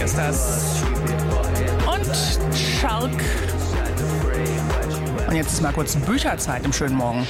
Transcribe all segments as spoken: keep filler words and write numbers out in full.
ist das. Und Schalk. Und jetzt ist mal kurz Bücherzeit im schönen Morgen.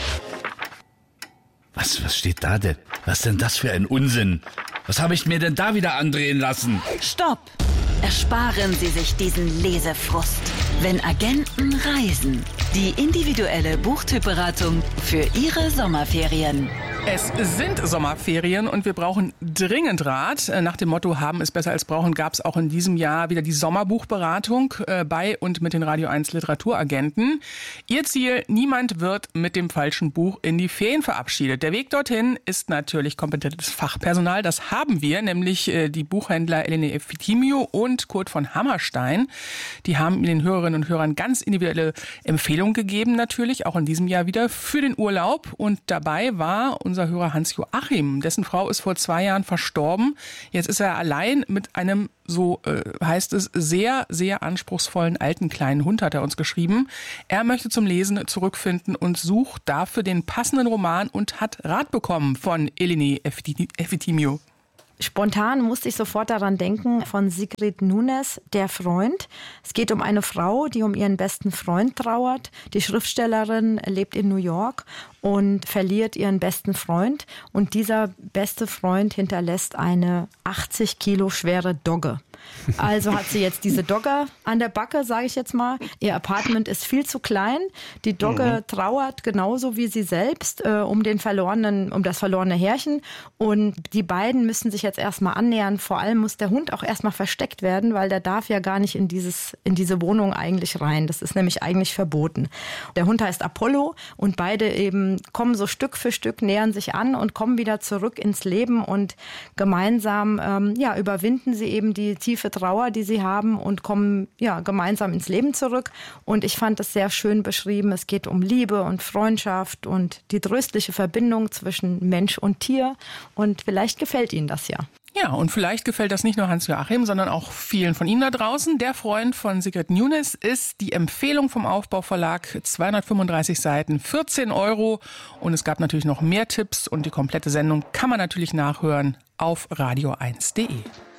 Was, was steht da denn? Was ist denn das für ein Unsinn? Was habe ich mir denn da wieder andrehen lassen? Stopp! Ersparen Sie sich diesen Lesefrust. Wenn Agenten reisen. Die individuelle Buchtypberatung für Ihre Sommerferien. Es sind Sommerferien und wir brauchen dringend Rat. Nach dem Motto haben ist besser als brauchen gab es auch in diesem Jahr wieder die Sommerbuchberatung bei und mit den Radio eins Literaturagenten. Ihr Ziel, niemand wird mit dem falschen Buch in die Ferien verabschiedet. Der Weg dorthin ist natürlich kompetentes Fachpersonal. Das haben wir, nämlich die Buchhändler Eleni Efthymiou und Kurt von Hammerstein. Die haben den Hörerinnen und Hörern ganz individuelle Empfehlungen gegeben, natürlich auch in diesem Jahr wieder für den Urlaub. Und dabei war unser Hörer Hans-Joachim. Dessen Frau ist vor zwei Jahren verstorben. Jetzt ist er allein mit einem, so äh, heißt es, sehr, sehr anspruchsvollen alten kleinen Hund, hat er uns geschrieben. Er möchte zum Lesen zurückfinden und sucht dafür den passenden Roman und hat Rat bekommen von Eleni Efthymiou. Spontan musste ich sofort daran denken, von Sigrid Nunez, Der Freund. Es geht um eine Frau, die um ihren besten Freund trauert. Die Schriftstellerin lebt in New York und verliert ihren besten Freund. Und dieser beste Freund hinterlässt eine achtzig Kilo schwere Dogge. Also hat sie jetzt diese Dogge an der Backe, sage ich jetzt mal. Ihr Apartment ist viel zu klein. Die Dogge mhm. trauert genauso wie sie selbst äh, um den verlorenen, um das verlorene Härchen. Und die beiden müssen sich jetzt erstmal annähern. Vor allem muss der Hund auch erstmal versteckt werden, weil der darf ja gar nicht in dieses, in diese Wohnung eigentlich rein. Das ist nämlich eigentlich verboten. Der Hund heißt Apollo und beide eben kommen so Stück für Stück, nähern sich an und kommen wieder zurück ins Leben und gemeinsam ähm, ja, überwinden sie eben die tiefe Trauer, die sie haben und kommen ja, gemeinsam ins Leben zurück. Und ich fand es sehr schön beschrieben. Es geht um Liebe und Freundschaft und die tröstliche Verbindung zwischen Mensch und Tier. Und vielleicht gefällt Ihnen das ja. Ja, und vielleicht gefällt das nicht nur Hans-Joachim, sondern auch vielen von Ihnen da draußen. Der Freund von Sigrid Nunez ist die Empfehlung vom Aufbau-Verlag, zweihundertfünfunddreißig Seiten, vierzehn Euro. Und es gab natürlich noch mehr Tipps und die komplette Sendung kann man natürlich nachhören auf radio eins punkt de.